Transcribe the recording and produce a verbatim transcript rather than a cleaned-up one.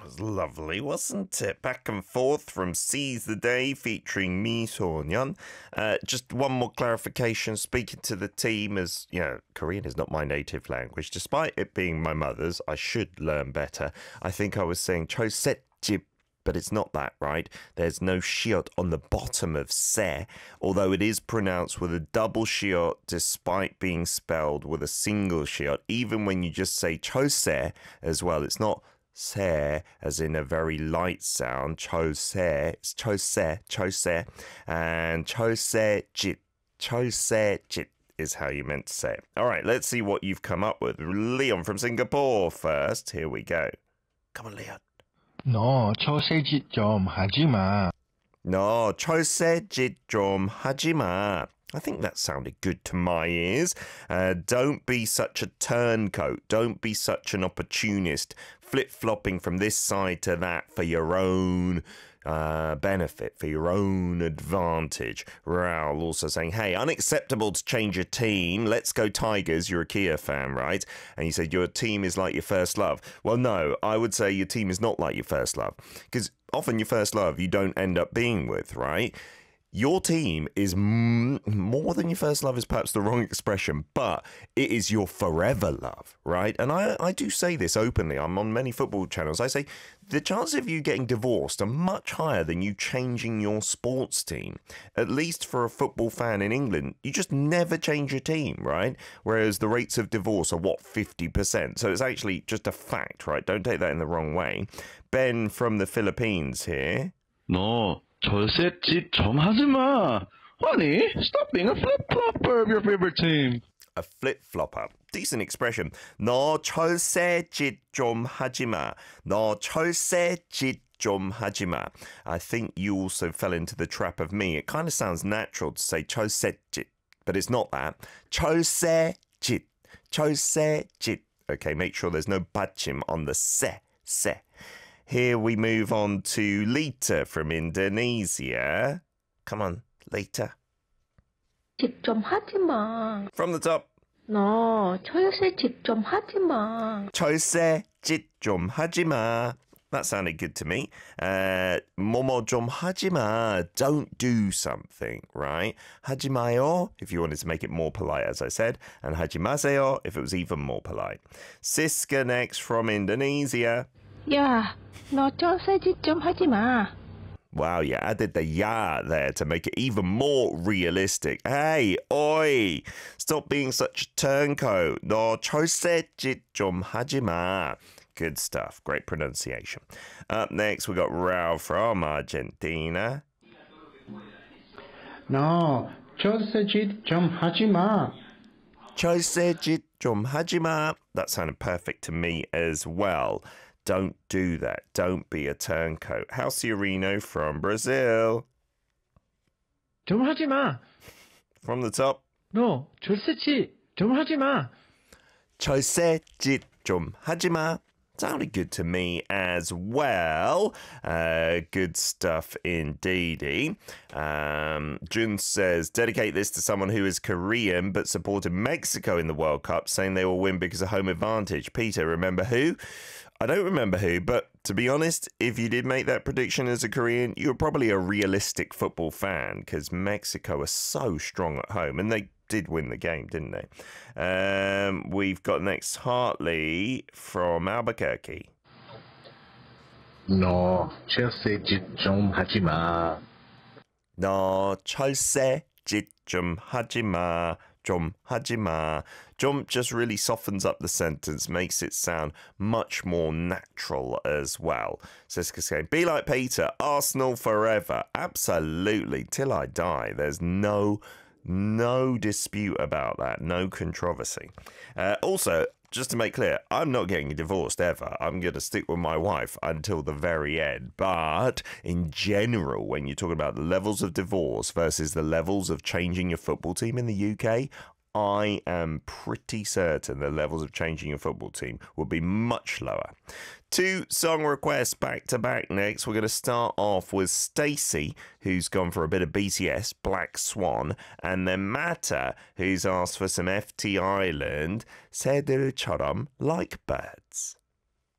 was lovely, wasn't it? Back and forth from Seize the Day featuring Mi So-yeon. Uh, just one more clarification. Speaking to the team, as you know, Korean is not my native language. Despite it being my mother's, I should learn better. I think I was saying chosetjip, but it's not that, right? There's no shiot on the bottom of se, although it is pronounced with a double shiot despite being spelled with a single shiot. Even when you just say chose as well, it's not se as in a very light sound. Chose, it's chose, chose, and chose-jit, chose-jit is how you meant to say it. All right, let's see what you've come up with. Leon from Singapore first. Here we go. Come on, Leon. 너 초세짓 좀 하지 마. 너 초세짓 좀 하지 마. I think that sounded good to my ears. Uh, don't be such a turncoat. Don't be such an opportunist, flip-flopping from this side to that for your own uh, benefit, for your own advantage. Raul also saying, hey, unacceptable to change your team. Let's go Tigers. You're a Kia fan, right? And you said your team is like your first love. Well, no, I would say your team is not like your first love. Because often your first love you don't end up being with, right? Your team is m- more than your first love is perhaps the wrong expression, but it is your forever love, right? And I, I do say this openly. I'm on many football channels. I say the chances of you getting divorced are much higher than you changing your sports team. At least for a football fan in England, you just never change your team, right? Whereas the rates of divorce are, what, fifty percent? So it's actually just a fact, right? Don't take that in the wrong way. Ben from the Philippines here. No. 절세짓 좀 하지 마. Honey, stop being a flip-flopper of your favorite team. A flip-flopper. Decent expression. 너 철새짓 좀 하지 마. 너 철새짓 좀 하지 마. I think you also fell into the trap of me. It kind of sounds natural to say 철새짓, but it's not that. 철새짓. 철새짓. Okay, make sure there's no 받침 on the se. Se. Here we move on to Lita from Indonesia. Come on, Lita. 집 좀 하지 마. From the top. 너 철새 집 좀 하지 마. 철새 짓 좀 하지 마. That sounded good to me. Uh, 뭐뭐 좀 하지 마. Don't do something, right? 하지 마요, if you wanted to make it more polite, as I said. And 하지 마세요, if it was even more polite. Siska next from Indonesia. 야, 너 철새짓 좀 하지 마. Wow, you added the ya there to make it even more realistic. Hey, oi, stop being such a turncoat. 너 철새짓 좀 하지 마. Good stuff. Great pronunciation. Up next, we got Raul from Argentina. 너 철새짓 좀 하지 마. 철새짓 좀 하지 마. That sounded perfect to me as well. Don't do that. Don't be a turncoat. Halciorino from Brazil. 좀 하지 마. From the top. 너 절세치 좀 하지 마. 철새짓 좀 하지 마. Sounded good to me as well. Uh, good stuff indeedy. Um, Jun says, dedicate this to someone who is Korean but supported Mexico in the World Cup, saying they will win because of home advantage. Peter, remember who? I don't remember who, but to be honest, if you did make that prediction as a Korean, you were probably a realistic football fan because Mexico are so strong at home, and they did win the game, didn't they? Um, we've got next Hartley from Albuquerque. 너 철새짓 좀 하지 마. 너 철새짓 좀 하지 마. 좀 하지 마. 좀 just really softens up the sentence, makes it sound much more natural as well. Siska saying, be like Peter, Arsenal forever. Absolutely, till I die. There's no, no dispute about that. No controversy. Uh, also, just to make clear, I'm not getting divorced ever. I'm going to stick with my wife until the very end. But in general, when you're talking about the levels of divorce versus the levels of changing your football team in the U K, I am pretty certain the levels of changing your football team will be much lower. Two song requests back to back next. We're going to start off with Stacey, who's gone for a bit of B T S, Black Swan, and then Mata, who's asked for some F T Island, 새들처럼 like birds.